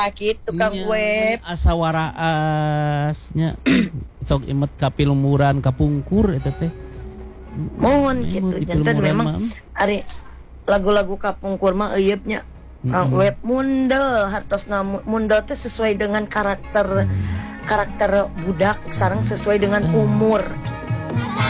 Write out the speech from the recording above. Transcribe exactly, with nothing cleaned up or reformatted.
gitu Kang Iya, Web. asa waraasnya sok imet kapilumuran kapungkur eta teh. Mohon Memang gitu di jantan pilumuran memang mah. ari lagu-lagu kapungkur mah euyeup Kang Mm-mm. Web mundel hartosna mundel teh sesuai dengan karakter karakter budak sareng sesuai dengan umur.